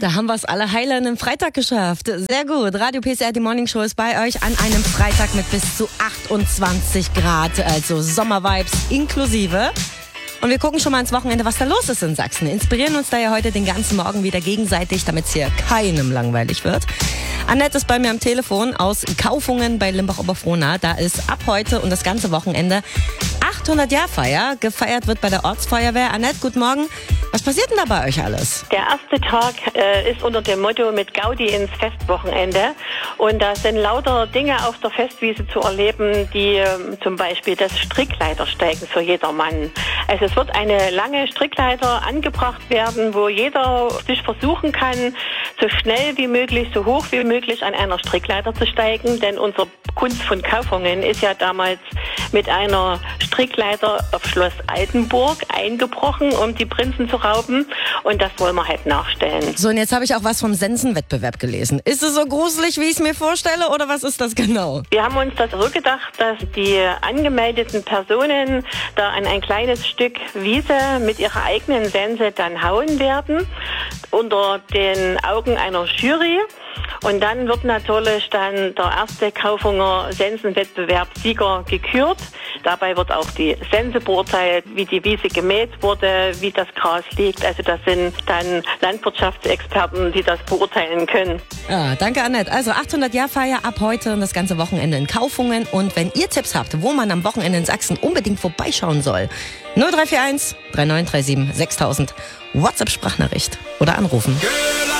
Da haben wir es alle heil an einem Freitag geschafft. Sehr gut. Radio PSR, die Morning Show ist bei euch an einem Freitag mit bis zu 28 Grad. Also Sommervibes inklusive. Und wir gucken schon mal ins Wochenende, was da los ist in Sachsen. Inspirieren uns da ja heute den ganzen Morgen wieder gegenseitig, damit es hier keinem langweilig wird. Annette ist bei mir am Telefon aus Kaufungen bei Limbach-Oberfrohna. Da ist ab heute und das ganze Wochenende 800-Jahr-Feier. Gefeiert wird bei der Ortsfeuerwehr. Annette, guten Morgen. Was passiert denn da bei euch alles? Der erste Tag ist unter dem Motto mit Gaudi ins Festwochenende. Und da sind lauter Dinge auf der Festwiese zu erleben, die zum Beispiel das Strickleitersteigen für jedermann. Also es wird eine lange Strickleiter angebracht werden, wo jeder sich versuchen kann, so schnell wie möglich, so hoch wie möglich an einer Strickleiter zu steigen. Denn unser Kunst von Kaufungen ist ja damals mit einer Strickleiter auf Schloss Altenburg eingebrochen, um die Prinzen zu rauben. Und das wollen wir halt nachstellen. So, und jetzt habe ich auch was vom Sensenwettbewerb gelesen. Ist es so gruselig, wie ich es mir vorstelle, oder was ist das genau? Wir haben uns das so gedacht, dass die angemeldeten Personen da an ein kleines Stück Wiese mit ihrer eigenen Sense dann hauen werden, unter den Augen einer Jury. Und dann wird natürlich dann der erste Kaufunger Sensenwettbewerb-Sieger gekürt. Dabei wird auch die Sense beurteilt, wie die Wiese gemäht wurde, wie das Gras liegt. Also das sind dann Landwirtschaftsexperten, die das beurteilen können. Ja, danke Annette. Also 800-Jahr-Feier ab heute und das ganze Wochenende in Kaufungen. Und wenn ihr Tipps habt, wo man am Wochenende in Sachsen unbedingt vorbeischauen soll, 0341 3937 6000, WhatsApp-Sprachnachricht oder anrufen.